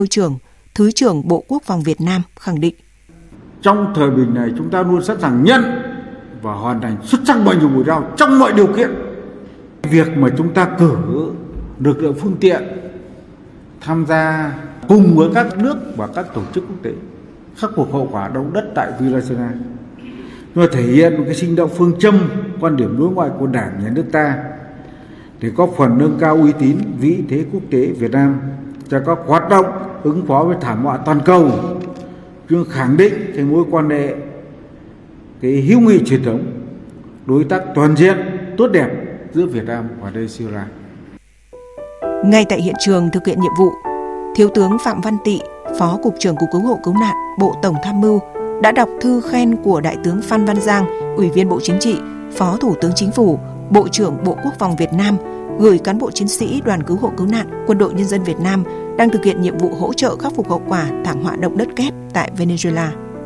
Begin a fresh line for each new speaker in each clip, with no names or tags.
Môi trường, Thứ trưởng Bộ Quốc phòng Việt Nam khẳng định.
Trong thời bình này chúng ta luôn sẵn sàng nhận và hoàn thành xuất sắc mọi nhiệm vụ giao trong mọi điều kiện. Việc mà chúng ta cử lực lượng phương tiện tham gia cùng với các nước và các tổ chức quốc tế khắc phục hậu quả động đất tại Venezuela, nó thể hiện một cái sinh động phương châm quan điểm đối ngoại của Đảng, Nhà nước ta để có phần nâng cao uy tín, vị thế quốc tế Việt Nam cho các hoạt động ứng phó với thảm họa toàn cầu, nhưng khẳng định cái mối quan hệ cái hữu nghị truyền thống, đối tác toàn diện tốt đẹp giữa Việt Nam và Venezuela.
Ngay tại hiện trường thực hiện nhiệm vụ, Thiếu tướng Phạm Văn Tị, Phó Cục trưởng Cục Cứu hộ Cứu nạn, Bộ Tổng Tham mưu đã đọc thư khen của Đại tướng Phan Văn Giang, Ủy viên Bộ Chính trị, Phó Thủ tướng Chính phủ, Bộ trưởng Bộ Quốc phòng Việt Nam gửi cán bộ chiến sĩ Đoàn Cứu hộ Cứu nạn Quân đội Nhân dân Việt Nam đang thực hiện nhiệm vụ hỗ trợ khắc phục hậu quả thảm họa động đất kép tại Venezuela.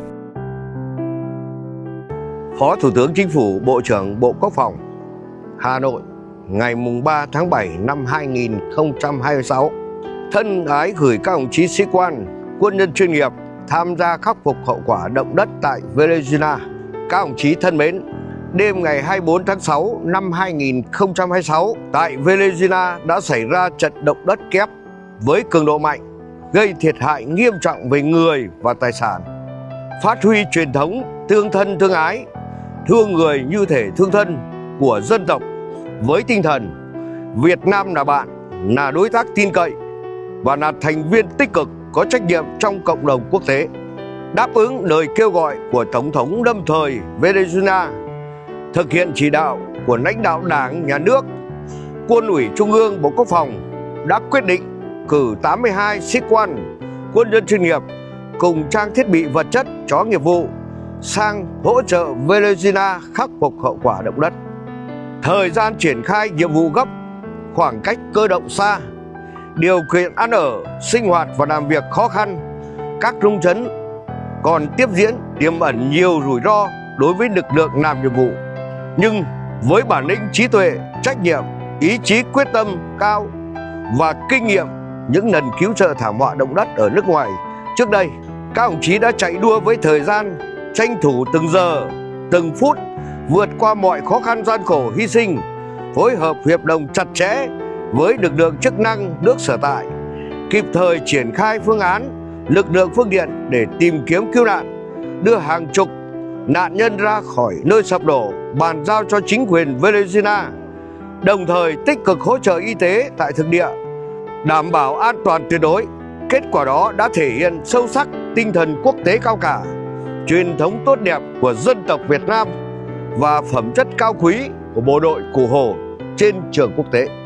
Phó Thủ tướng Chính phủ, Bộ trưởng Bộ Quốc phòng, Hà Nội, ngày 3 tháng 7 năm 2026. Thân ái gửi các đồng chí sĩ quan, quân nhân chuyên nghiệp tham gia khắc phục hậu quả động đất tại Venezuela. Các đồng chí thân mến, đêm ngày 24 tháng 6 năm 2026 tại Venezuela đã xảy ra trận động đất kép với cường độ mạnh, gây thiệt hại nghiêm trọng về người và tài sản. Phát huy truyền thống tương thân tương ái, thương người như thể thương thân của dân tộc với tinh thần Việt Nam là bạn, là đối tác tin cậy và là thành viên tích cực có trách nhiệm trong cộng đồng quốc tế. Đáp ứng lời kêu gọi của Tổng thống lâm thời Venezuela, thực hiện chỉ đạo của lãnh đạo Đảng, Nhà nước, Quân ủy Trung ương, Bộ Quốc phòng đã quyết định cử 82 sĩ quan, quân nhân chuyên nghiệp cùng trang thiết bị vật chất cho nghiệp vụ sang hỗ trợ Venezuela khắc phục hậu quả động đất. Thời gian triển khai nhiệm vụ gấp, khoảng cách cơ động xa, điều kiện ăn ở, sinh hoạt và làm việc khó khăn, các rung chấn còn tiếp diễn tiềm ẩn nhiều rủi ro đối với lực lượng làm nhiệm vụ. Nhưng với bản lĩnh, trí tuệ, trách nhiệm, ý chí quyết tâm cao và kinh nghiệm những lần cứu trợ thảm họa động đất ở nước ngoài trước đây, các đồng chí đã chạy đua với thời gian, tranh thủ từng giờ, từng phút, vượt qua mọi khó khăn gian khổ hy sinh, phối hợp hiệp đồng chặt chẽ với lực lượng chức năng nước sở tại, kịp thời triển khai phương án, lực lượng phương tiện để tìm kiếm cứu nạn, đưa hàng chục nạn nhân ra khỏi nơi sập đổ, bàn giao cho chính quyền Venezuela, đồng thời tích cực hỗ trợ y tế tại thực địa, đảm bảo an toàn tuyệt đối. Kết quả đó đã thể hiện sâu sắc tinh thần quốc tế cao cả, truyền thống tốt đẹp của dân tộc Việt Nam và phẩm chất cao quý của bộ đội Cụ Hồ trên trường quốc tế.